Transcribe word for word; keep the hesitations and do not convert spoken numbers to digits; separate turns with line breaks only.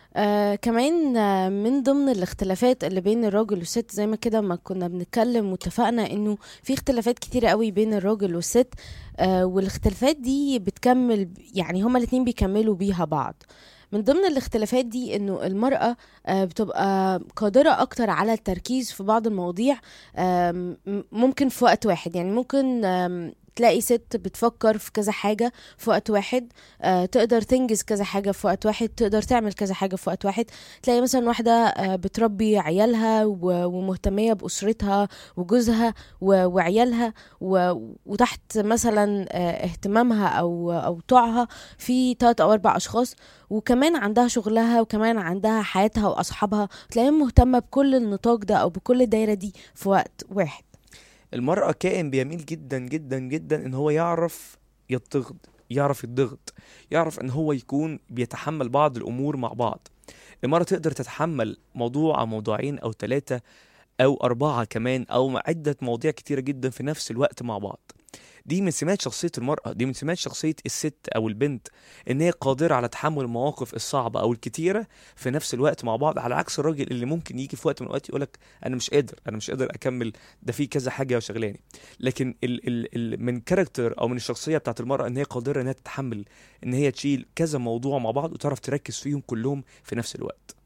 آه كمان آه من ضمن الاختلافات اللي بين الراجل والست، زي ما كده ما كنا بنتكلم واتفقنا انه في اختلافات كتيرة قوي بين الراجل والست. آه والاختلافات دي بتكمل ب- يعني هما الاتنين بيكملوا بيها بعض. من ضمن الاختلافات دي انه المرأة آه بتبقى قادرة اكتر على التركيز في بعض المواضيع. آم، م- ممكن في وقت واحد، يعني ممكن آم، تلاقي ست بتفكر في كذا حاجة في وقت واحد. آه، تقدر تنجز كذا حاجة في وقت واحد، تقدر تعمل كذا حاجة في وقت واحد. تلاقي مثلا واحدة آه، بتربي عيالها و- ومهتمية بأسرتها وجوزها و- وعيالها، و- وتحت مثلا آه، اهتمامها أو أو طوعها في تلات أو أربع أشخاص. وكمان عندها شغلها، وكمان عندها حياتها وأصحابها. تلاقيها مهتمة بكل النطاق ده أو بكل الدايرة دي في وقت واحد.
المرأة كائن بيميل جدا جدا جدا ان هو يعرف يضغط، يعرف يضغط، يعرف ان هو يكون بيتحمل بعض الامور مع بعض. المرأة تقدر تتحمل موضوع او موضوعين او ثلاثة او اربعة كمان او عدة مواضيع كتيرة جدا في نفس الوقت مع بعض. دي من سمات شخصية المرأة، دي من سمات شخصية الست أو البنت، إن هي قادرة على تحمل المواقف الصعبة أو الكتيرة في نفس الوقت مع بعض، على عكس الراجل اللي ممكن يجي في وقت من الأوقات يقولك أنا مش قادر، أنا مش قادر أكمل، ده في كذا حاجة شغلاني. لكن ال ال ال من كاركتر أو من الشخصية بتاعت المرأة إن هي قادرة إن هي تتحمل، إن هي تشيل كذا موضوع مع بعض وتعرف تركز فيهم كلهم في نفس الوقت.